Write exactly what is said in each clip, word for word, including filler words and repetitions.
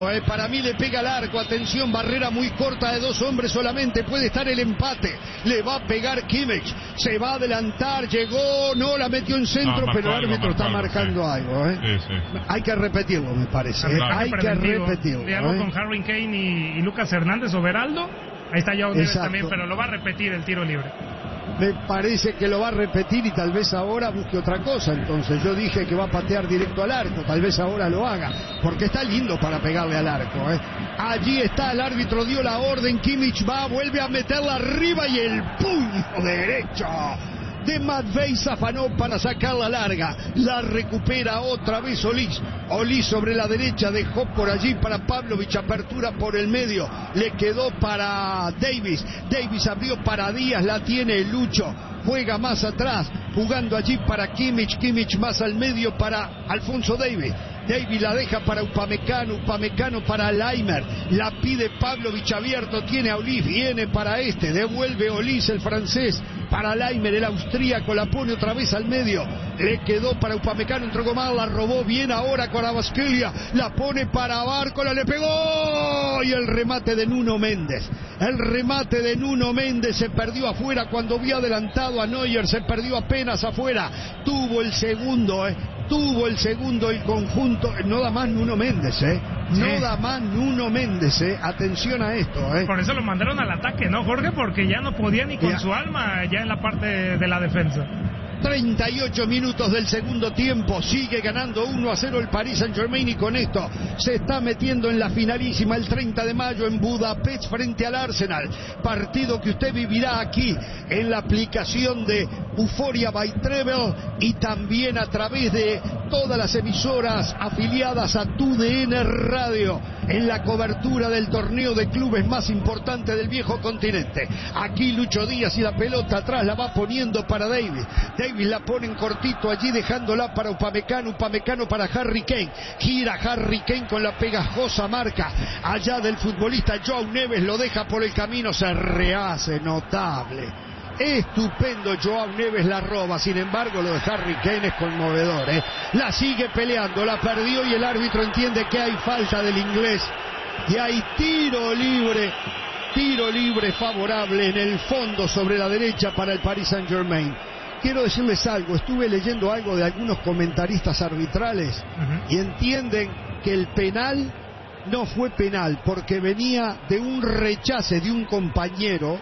Eh, para mí le pega al arco, atención, barrera muy corta de dos hombres solamente, puede estar el empate, le va a pegar Kimmich, se va a adelantar, llegó, no, la metió en centro, no, pero el árbitro algo, está algo, marcando sí. algo, ¿eh? Sí, sí. Hay que repetirlo, me parece, ¿eh? Claro, hay que repetirlo. De algo ¿eh? con Harry Kane y, y Lucas Hernández o Beraldo, ahí está Joao Neves también, pero lo va a repetir el tiro libre. Me parece que lo va a repetir y tal vez ahora busque otra cosa. Entonces yo dije que va a patear directo al arco, tal vez ahora lo haga, porque está lindo para pegarle al arco, ¿eh? Allí está, el árbitro dio la orden, Kimmich va, vuelve a meterla arriba y el puño derecho de Matvei afanó para sacarla larga, la recupera otra vez Olís. Olís sobre la derecha, dejó por allí para Pavlovic, apertura por el medio, le quedó para Davis, Davis abrió para Díaz, la tiene Lucho, juega más atrás, jugando allí para Kimmich, Kimmich más al medio para Alphonso Davies. Davies la deja para Upamecano, Upamecano para Laimer, la pide Pavlovic abierto, tiene a Olís, viene para este, devuelve Olís el francés, para Laimer el austríaco, la pone otra vez al medio, le quedó para Upamecano, entregó mal, la robó bien ahora con Abasquelia, la pone para Bárcola, le pegó, y el remate de Nuno Méndez, el remate de Nuno Méndez se perdió afuera cuando había adelantado a Neuer, se perdió apenas afuera, tuvo el segundo, eh. Tuvo el segundo el conjunto, no da más Nuno Méndez, ¿eh? No sí. da más Nuno Méndez, ¿eh? Atención a esto, ¿eh? Por eso lo mandaron al ataque, ¿no, Jorge? Porque ya no podía ni con ya. su alma ya en la parte de la defensa. treinta y ocho minutos del segundo tiempo, sigue ganando uno a cero el Paris Saint-Germain y con esto se está metiendo en la finalísima el treinta de mayo en Budapest frente al Arsenal, partido que usted vivirá aquí en la aplicación de Euphoria by Treble y también a través de todas las emisoras afiliadas a T U D N Radio en la cobertura del torneo de clubes más importante del viejo continente. Aquí Lucho Díaz y la pelota atrás la va poniendo para Davis. Davis la pone en cortito allí dejándola para Upamecano, Upamecano para Harry Kane. Gira Harry Kane con la pegajosa marca allá del futbolista Joao Neves, lo deja por el camino, se rehace, notable. Estupendo, Joao Neves la roba, sin embargo lo de Harry Kane es conmovedor, ¿eh? La sigue peleando, la perdió y el árbitro entiende que hay falta del inglés y hay tiro libre, tiro libre favorable en el fondo sobre la derecha para el Paris Saint-Germain. Quiero decirles algo, estuve leyendo algo de algunos comentaristas arbitrales uh-huh. y entienden que el penal no fue penal porque venía de un rechace de un compañero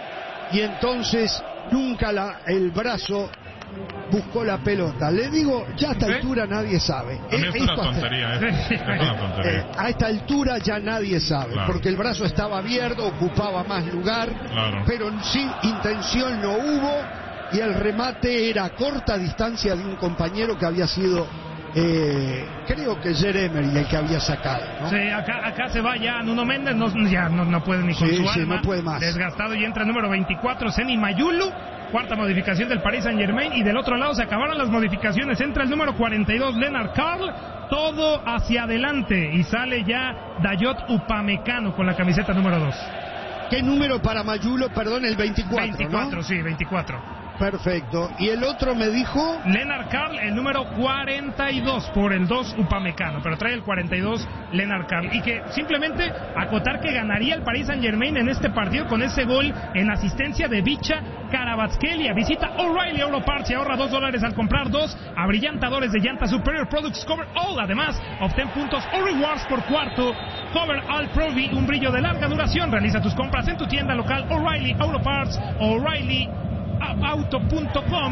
y entonces nunca la, el brazo buscó la pelota. Le digo, ya a esta ¿Sí? altura nadie sabe. A, eh, es una tontería, hasta, ¿eh? es una tontería. Eh, a esta altura ya nadie sabe, claro. porque el brazo estaba abierto, ocupaba más lugar, claro. pero sí intención no hubo y el remate era a corta distancia de un compañero que había sido... Eh, creo que Pierre Emery el que había sacado, ¿no? Sí, acá, acá se va ya Nuno Méndez, no, ya no, no puede ni con sí, su sí, alma, no puede más. Desgastado y entra el número veinticuatro, Seny Mayulu, cuarta modificación del Paris Saint Germain, y del otro lado se acabaron las modificaciones, entra el número cuarenta y dos, Lennart Karl, todo hacia adelante, y sale ya Dayot Upamecano con la camiseta número dos. ¿Qué número para Mayulo? Perdón, el veinticuatro, veinticuatro, ¿no? Sí, veinticuatro. Perfecto. ¿Y el otro me dijo? Lennart Karl, el número cuarenta y dos, por el dos Upamecano, pero trae el cuarenta y dos Lennart Karl. Y que simplemente acotar que ganaría el Paris Saint Germain en este partido con ese gol en asistencia de Vicha Kvaratskhelia. Visita O'Reilly Auto Parts y ahorra dos dólares al comprar dos abrillantadores de llanta Superior Products Cover All. Además, obtén puntos o rewards por cuarto. Cover All Pro V, un brillo de larga duración. Realiza tus compras en tu tienda local O'Reilly Auto Parts, O'Reilly auto punto com.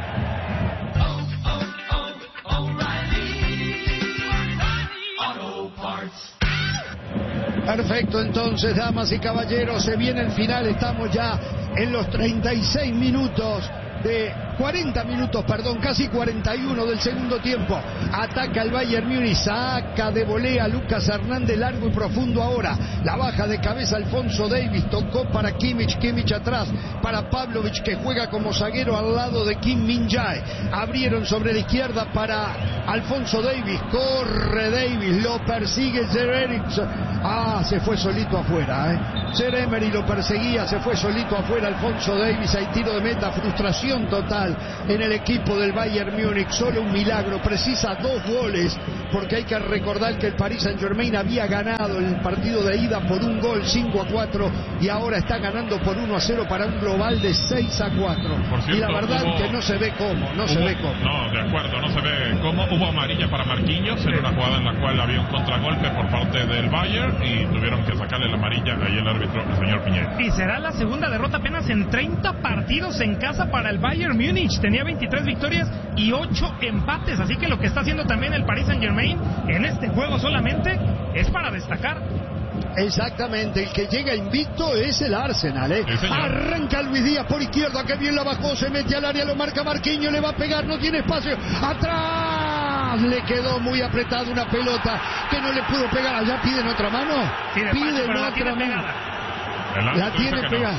Perfecto, entonces, damas y caballeros, se viene el final, estamos ya en los treinta y seis minutos de cuarenta minutos, perdón, casi cuarenta y uno del segundo tiempo. Ataca el Bayern Múnich, saca de volea Lucas Hernández, largo y profundo ahora. La baja de cabeza Alphonso Davies, tocó para Kimmich, Kimmich atrás, para Pavlovic que juega como zaguero al lado de Kim Min-jae. Abrieron sobre la izquierda para Alphonso Davies, corre Davies, lo persigue Pierre Eriksson. Ah, se fue solito afuera, ¿eh? Pierre Emery lo perseguía, se fue solito afuera Alphonso Davies, hay tiro de meta, frustración total en el equipo del Bayern Múnich, solo un milagro, precisa dos goles porque hay que recordar que el Paris Saint-Germain había ganado el partido de ida por un gol, cinco a cuatro, y ahora está ganando por uno a cero para un global de seis a cuatro. Cierto, y la verdad hubo, que no se ve cómo, no hubo, se ve cómo. No, de acuerdo, no se ve cómo. Hubo amarilla para Marquinhos en una jugada en la cual había un contragolpe por parte del Bayern y tuvieron que sacarle la amarilla ahí el árbitro, el señor Piñera. Y será la segunda derrota apenas en treinta partidos en casa para el Bayern Múnich. Tenía veintitrés victorias y ocho empates, así que lo que está haciendo también el Paris Saint-Germain en este juego solamente es para destacar. Exactamente, el que llega invicto es el Arsenal, ¿eh? Sí, arranca Luis Díaz por izquierda, que bien la bajó, se mete al área, lo marca Marquinhos, le va a pegar, no tiene espacio, atrás, le quedó muy apretada una pelota que no le pudo pegar, allá piden otra mano, Pide piden paso, otra mano, El la tiene pegada.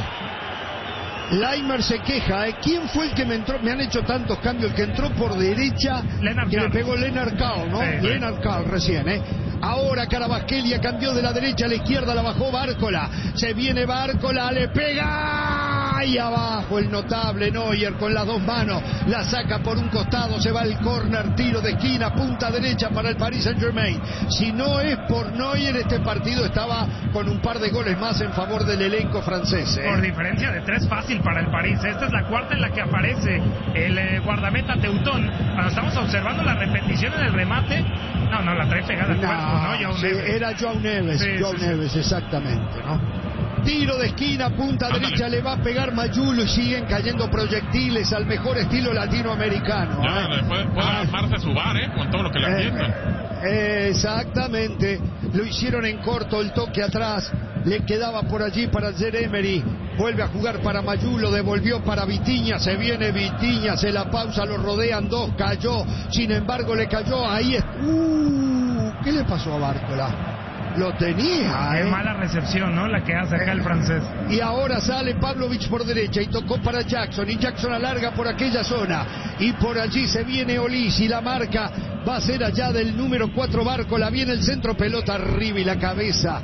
Laimer se queja, ¿eh? ¿Quién fue el que me entró? Me han hecho tantos cambios, el que entró por derecha, Lennart que Carl. le pegó Lennart Carl, ¿no? Sí, sí. Lennart Carl recién, ¿eh? Ahora Carabasquelia cambió de la derecha a la izquierda, la bajó Bárcola, se viene Bárcola, le pega, ahí abajo el notable Neuer con las dos manos, la saca por un costado, se va el córner, tiro de esquina, punta derecha para el Paris Saint-Germain. Si no es por Neuer, este partido estaba con un par de goles más en favor del elenco francés, ¿eh? Por diferencia de tres fácil para el París. Esta es la cuarta en la que aparece el eh, guardameta Teutón. Cuando estamos observando la repetición en el remate, no, no, la trae pegada al No, cuerpo, ¿no? Joao sí, Neves. era Joao Neves, Sí, Joao sí, Neves, exactamente, ¿no? Tiro de esquina, punta Ándale. derecha, le va a pegar Mayulo y siguen cayendo proyectiles al mejor estilo latinoamericano. Ya, ¿eh? le puede, puede Ah, armarse su bar, ¿eh? Con todo lo que le eh, atienden. eh, exactamente, lo hicieron en corto, el toque atrás, le quedaba por allí para Emery, vuelve a jugar para Mayulo, devolvió para Vitinha, se viene Vitinha, se la pausa, lo rodean dos, cayó, sin embargo le cayó, ahí es... Uh, ¿qué le pasó a Bárcola? Lo tenía, Qué ¿eh? mala recepción, ¿no? La que hace acá el francés. Y ahora sale Pavlovich por derecha y tocó para Jackson, y Jackson alarga por aquella zona, y por allí se viene Olís y la marca va a ser allá del número cuatro Bárcola, viene el centro, pelota arriba y la cabeza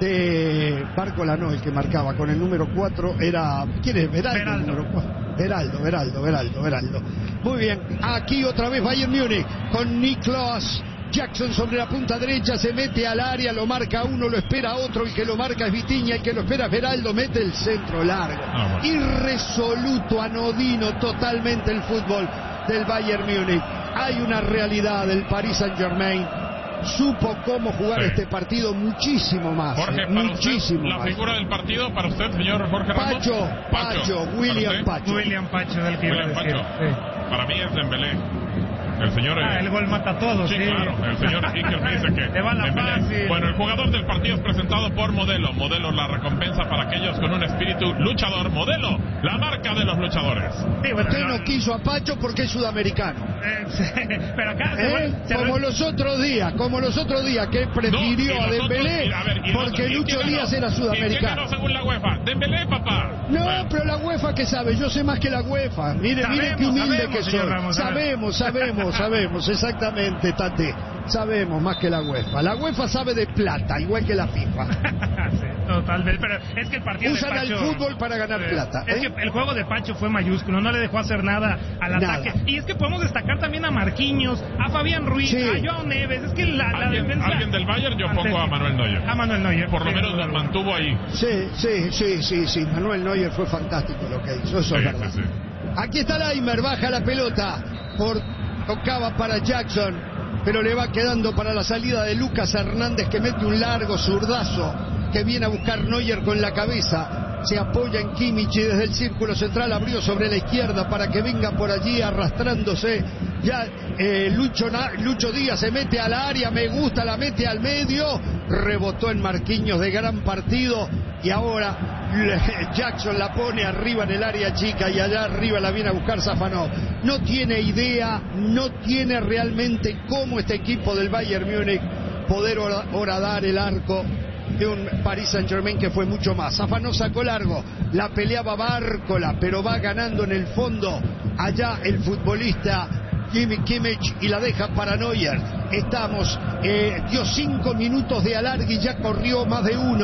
de Bárcola, no, el que marcaba con el número cuatro era... ¿Quién es? Veraldo. Veraldo. El número cuatro. Veraldo, Veraldo, Veraldo, Veraldo. Muy bien, aquí otra vez Bayern Múnich con Niklas Jackson sobre la punta derecha, se mete al área, lo marca uno, lo espera otro, el que lo marca es Vitinha, el que lo espera es Veraldo, mete el centro largo. Ah, bueno. Irresoluto, anodino totalmente el fútbol del Bayern Múnich. Hay una realidad, el Paris Saint-Germain supo cómo jugar Sí. este partido muchísimo más, Jorge, eh, para muchísimo usted, la más. figura del partido, para usted, señor Jorge Ramos. Pacho, Pacho, William ¿para usted? Pacho. William Pacho del que iba a William decir. Pacho. Sí. Para mí es Dembélé. El señor... Ah, eh, el gol mata a todos, Sí, sí. claro, el señor Iker me dice que Le va la Dembélé. fácil. Bueno, el jugador del partido es presentado por Modelo. Modelo, la recompensa para aquellos con un espíritu luchador. Modelo, la marca de los luchadores. Sí, bueno, Usted no- no quiso a Pacho porque es sudamericano. eh, sí, pero acá se ¿Eh? vuelve- se Como vuelve- los otros días, como los otros días que prefirió No, y a nosotros- Dembélé y- a ver, y porque nosotros- ¿y Lucho quién ganó? Díaz era ¿Y quién sudamericano. ganó según la UEFA? Dembélé, papá. No, Bueno. pero la UEFA, ¿qué sabe? Yo sé más que la UEFA. Mire, mire qué Sabemos, humilde sabemos, que señor soy. Ramos, sabemos, sabemos, sabemos, exactamente, Tate. Sabemos más que la UEFA. La UEFA sabe de plata, igual que la FIFA. Sí, totalmente, pero es que el partido Usan de al Pacho, fútbol para ganar eh, plata, Es ¿eh? que el juego de Pacho fue mayúsculo, no le dejó hacer nada al Nada. ataque. Y es que podemos destacar también a Marquinhos, a Fabián Ruiz, Sí. a Joao Neves. Es que la, la ¿Alguien, defensa. alguien del Bayern, yo pongo a Manuel Neuer. A Manuel Neuer. Por lo sí, menos no, lo no. mantuvo ahí. Sí, sí, sí, sí, sí. Manuel Neuer fue fantástico lo que hizo, eso Sí, es verdad. sí, sí. Aquí está Laimer, baja la pelota, por, tocaba para Jackson, pero le va quedando para la salida de Lucas Hernández, que mete un largo zurdazo, que viene a buscar Neuer con la cabeza, se apoya en Kimmich y desde el círculo central abrió sobre la izquierda para que venga por allí arrastrándose. Ya eh, Lucho, Na- Lucho Díaz se mete al área, me gusta, la mete al medio, rebotó en Marquinhos de gran partido y ahora Jackson la pone arriba en el área chica y allá arriba la viene a buscar Safanov. No tiene idea, no tiene realmente cómo este equipo del Bayern Múnich poder hora- horadar el arco de un Paris Saint-Germain que fue mucho más. Safanov sacó largo, la peleaba Bárcola, pero va ganando en el fondo allá el futbolista Jimmy Kimmich y la deja para Neuer. Estamos, eh, dio cinco minutos de alargue y ya corrió más de uno.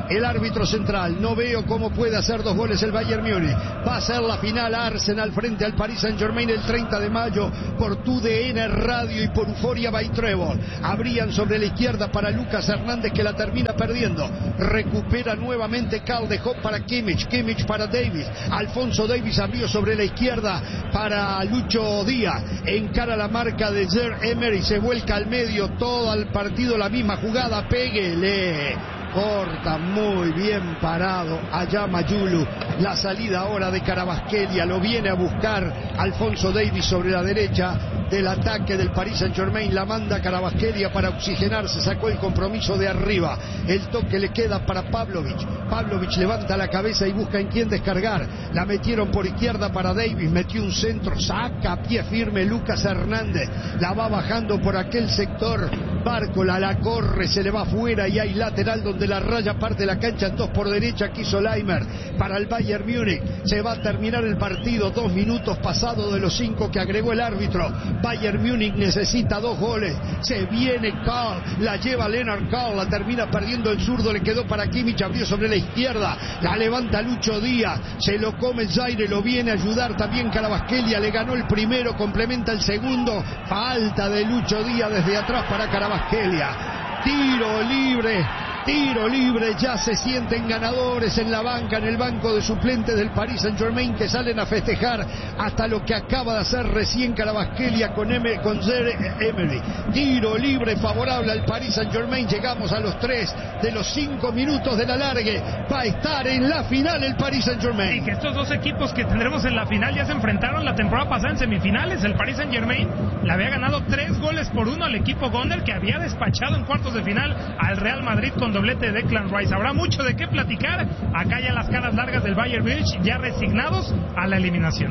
el árbitro central. No veo cómo puede hacer dos goles el Bayern Múnich. Va a ser la final Arsenal frente al Paris Saint-Germain el treinta de mayo por Tu D N Radio y por Euphoria by Trevor. Abrían sobre la izquierda para Lucas Hernández, que la termina perdiendo. Recupera nuevamente Karl, dejó para Kimmich, Kimmich para Davis. Alfonso Davis abrió sobre la izquierda para Lucho Díaz. Encara la marca de Pierre Emery, se vuelca al medio, todo el partido la misma jugada. Péguele. Corta muy bien parado allá Mayulu. La salida ahora de Carabasquelia, lo viene a buscar Alfonso Davis sobre la derecha del ataque del Paris Saint-Germain. La manda Carabasquelia para oxigenarse, sacó el compromiso de arriba. El toque le queda para Pavlovic. Pavlovic levanta la cabeza y busca en quién descargar. La metieron por izquierda para Davis, metió un centro, saca a pie firme Lucas Hernández. La va bajando por aquel sector. Bárcola la corre, se le va afuera y hay lateral donde la raya parte la cancha en dos por derecha. Quiso Leimer para el Bayern Múnich. Se va a terminar el partido, dos minutos pasado de los cinco que agregó el árbitro. Bayern Múnich necesita dos goles. Se viene Karl, la lleva Lennart Karl, la termina perdiendo el zurdo, le quedó para Kimmich, abrió sobre la izquierda, la levanta Lucho Díaz, se lo come Zaire, lo viene a ayudar también Carabasquelia, le ganó el primero, complementa el segundo. Falta de Lucho Díaz desde atrás para Carabasquelia. Tiro libre. Tiro libre, ya se sienten ganadores en la banca, en el banco de suplentes del Paris Saint-Germain, que salen a festejar hasta lo que acaba de hacer recién Carabasquelia con, M, con Emery. Tiro libre favorable al Paris Saint-Germain. Llegamos a los tres de los cinco minutos de la largue. Va a estar en la final el Paris Saint-Germain. Y que estos dos equipos que tendremos en la final ya se enfrentaron la temporada pasada en semifinales. El Paris Saint-Germain le había ganado tres goles por uno al equipo Gunner, que había despachado en cuartos de final al Real Madrid con doblete de Declan Rice. Habrá mucho de qué platicar. Acá ya las caras largas del Bayern Múnich, ya resignados a la eliminación.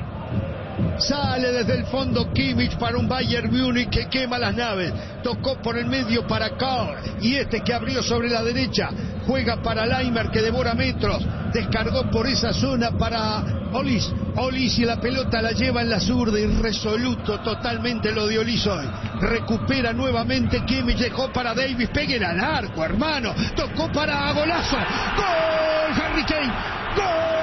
Sale desde el fondo Kimmich para un Bayern Múnich que quema las naves. Tocó por el medio para Karl, y este que abrió sobre la derecha juega para Leimer, que devora metros. Descargó por esa zona para Olis. Olis, y la pelota la lleva en la zurda. Irresoluto totalmente lo de Olis hoy. Recupera nuevamente Kimmich, dejó para Davis. Peguen al arco, hermano. Tocó para golazo. ¡Gol! Harry Kane. ¡Gol!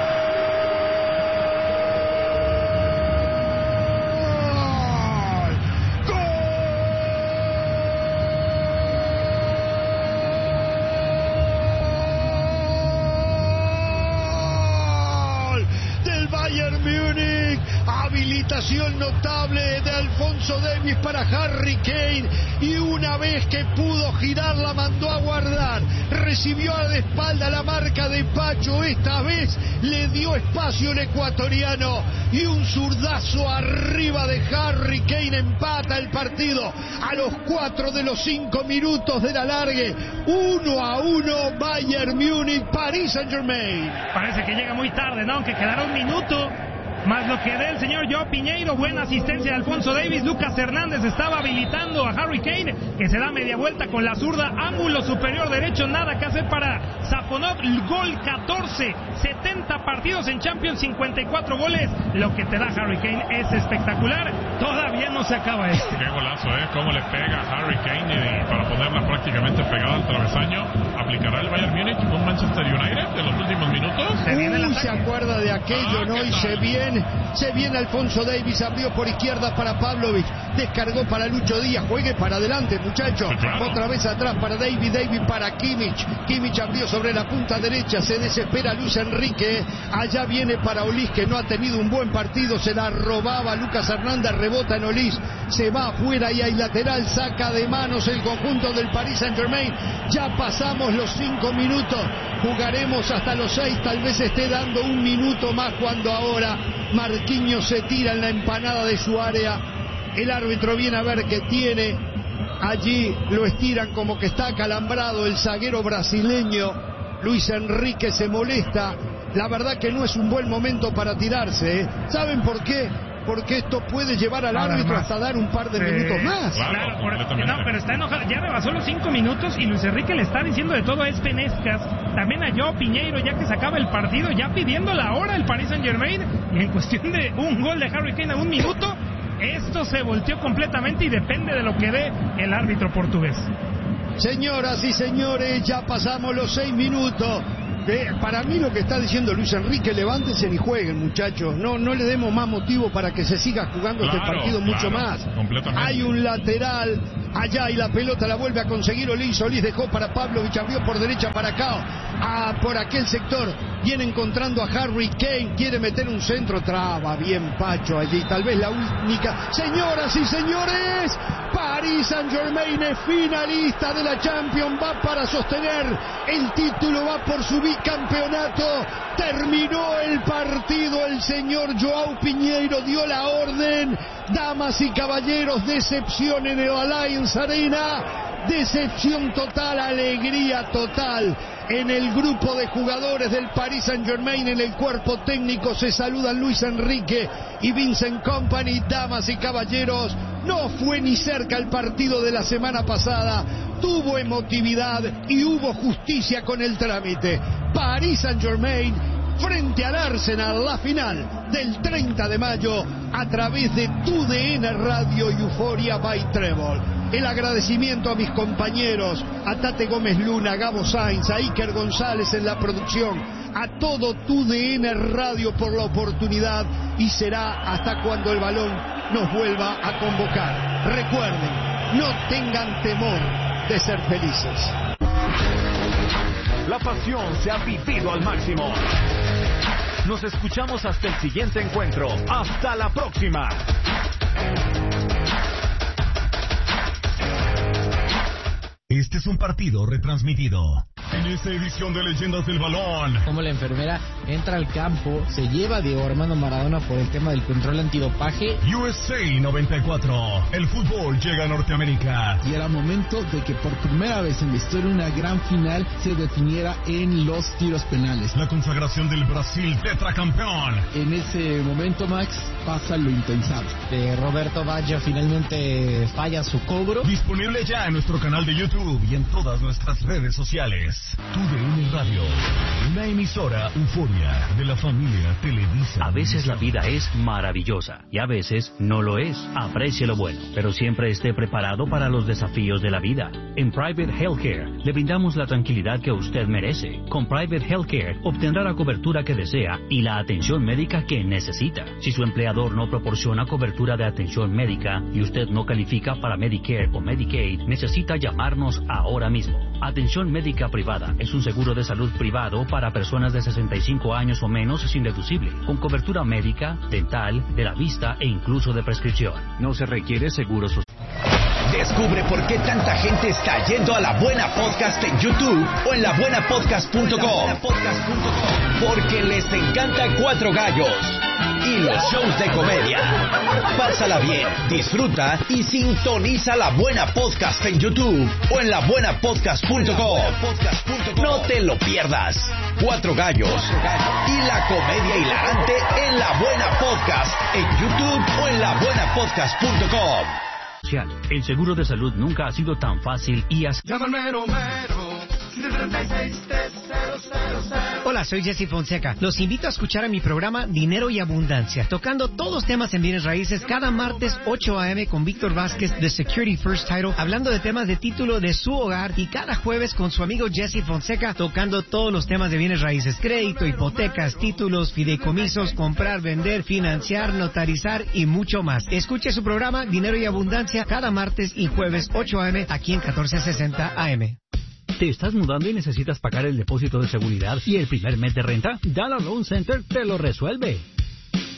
Bayern Múnich, habilitación notable de Alfonso Davis para Harry Kane, y una vez que pudo girar la mandó a guardar. Recibió a la espalda la marca de Pacho, esta vez le dio espacio el ecuatoriano, y un zurdazo arriba de Harry Kane empata el partido a los cuatro de los cinco minutos de la largue. Uno a uno, Bayern Múnich, Paris Saint-Germain. Parece que llega muy tarde, ¿no? Aunque quedará un minuto más lo que dé el señor Joao Piñeiro. Buena asistencia de Alfonso Davis. Lucas Hernández estaba habilitando a Harry Kane, que se da media vuelta con la zurda, ángulo superior derecho. Nada que hacer para Safonov. Gol catorce, setenta partidos en Champions, cincuenta y cuatro goles. Lo que te da Harry Kane es espectacular. Todavía no se acaba esto. Qué golazo, ¿eh? Cómo le pega a Harry Kane, y para ponerla prácticamente pegada al travesaño. ¿Aplicará el Bayern Múnich un Manchester United de los últimos minutos? Se, Uy, se acuerda de aquello, ah, ¿no? Y se viene Se viene Alfonso Davis, abrió por izquierda para Pavlovic, descargó para Lucho Díaz. Juegue para adelante, muchachos. Sí, claro. Otra vez atrás para David, David para Kimmich. Kimmich abrió sobre la punta derecha, se desespera Luis Enrique. Allá viene para Olis, que no ha tenido un buen partido, se la robaba Lucas Hernández, rebota en Olis, se va afuera y hay lateral, saca de manos el conjunto del Paris Saint-Germain. Ya pasamos los cinco minutos, jugaremos hasta los seis, tal vez esté dando un minuto más, cuando ahora Marquinhos se tira en la empanada de su área. El árbitro viene a ver qué tiene. Allí lo estiran como que está acalambrado el zaguero brasileño. Luis Enrique se molesta. La verdad que no es un buen momento para tirarse, ¿eh? ¿Saben por qué? Porque esto puede llevar al árbitro más. hasta dar un par de sí. minutos más. Claro, claro por, no, pero está enojado. Ya rebasó los cinco minutos y Luis Enrique le está diciendo de todo a Espenescas, también a Joao Piñeiro, ya que se acaba el partido, ya pidiendo la hora el Paris Saint-Germain. Y en cuestión de un gol de Harry Kane a un minuto, esto se volteó completamente y depende de lo que dé el árbitro portugués. Señoras y señores, ya pasamos los seis minutos. Eh, para mí lo que está diciendo Luis Enrique, levántense y jueguen, muchachos. No, no le demos más motivo para que se siga jugando claro, este partido mucho claro, más. Completamente. Hay un lateral allá y la pelota la vuelve a conseguir Olin. Solís dejó para Pavlovich, abrió por derecha para acá. Ah, por aquel sector viene encontrando a Harry Kane, quiere meter un centro, traba bien Pacho allí, tal vez la única. Señoras y señores, Paris Saint-Germain es finalista de la Champions, va para sostener el título, va por su bicampeonato. Terminó el partido, el señor Joao Piñeiro dio la orden. Damas y caballeros, decepción en el Allianz Arena, decepción total, alegría total en el grupo de jugadores del Paris Saint-Germain. En el cuerpo técnico se saludan Luis Enrique y Vincent Kompany. Damas y caballeros, no fue ni cerca el partido de la semana pasada, tuvo emotividad y hubo justicia con el trámite. Paris Saint-Germain frente al Arsenal, la final del treinta de mayo a través de Tu D N Radio y Euphoria by Treble. El agradecimiento a mis compañeros, a Tate Gómez Luna, a Gabo Sainz, a Iker González en la producción, a todo Tu D N Radio por la oportunidad, y será hasta cuando el balón nos vuelva a convocar. Recuerden, no tengan temor de ser felices. La pasión se ha vivido al máximo. Nos escuchamos hasta el siguiente encuentro. ¡Hasta la próxima! Este es un partido retransmitido. En esta edición de Leyendas del Balón, como la enfermera entra al campo, se lleva a Diego Armando Maradona por el tema del control antidopaje. U S A noventa y cuatro, el fútbol llega a Norteamérica. Y era momento de que por primera vez en la historia una gran final se definiera en los tiros penales. La consagración del Brasil tetracampeón. En ese momento, Max, pasa lo impensable. Eh, Roberto Baggio finalmente falla su cobro. Disponible ya en nuestro canal de YouTube y en todas nuestras redes sociales. Tu D N Radio, una emisora Euphoria de la familia Televisa. A veces la vida es maravillosa y a veces no lo es. Aprecie lo bueno, pero siempre esté preparado para los desafíos de la vida. En Private Healthcare le brindamos la tranquilidad que usted merece. Con Private Healthcare obtendrá la cobertura que desea y la atención médica que necesita. Si su empleador no proporciona cobertura de atención médica y usted no califica para Medicare o Medicaid, necesita llamarnos ahora mismo. Atención médica privada es un seguro de salud privado para personas de sesenta y cinco años o menos sin deducible, con cobertura médica, dental, de la vista e incluso de prescripción. No se requiere seguro social. Descubre por qué tanta gente está yendo a La Buena Podcast en YouTube o en la buena podcast punto com. Porque les encanta Cuatro Gallos y los shows de comedia. Pásala bien, disfruta y sintoniza La Buena Podcast en YouTube o en la buena podcast punto com. No te lo pierdas. Cuatro Gallos y la comedia hilarante en La Buena Podcast en YouTube o en la buena podcast punto com. El seguro de salud nunca ha sido tan fácil y así. Hola, soy Jesse Fonseca. Los invito a escuchar a mi programa Dinero y Abundancia, tocando todos los temas en bienes raíces cada martes ocho a eme con Víctor Vázquez de Security First Title, hablando de temas de título de su hogar, y cada jueves con su amigo Jesse Fonseca tocando todos los temas de bienes raíces: crédito, hipotecas, títulos, fideicomisos, comprar, vender, financiar, notarizar y mucho más. Escuche su programa Dinero y Abundancia cada martes y jueves ocho a eme aquí en catorce sesenta A M. ¿Te estás mudando y necesitas pagar el depósito de seguridad y el primer mes de renta? Dollar Loan Center te lo resuelve.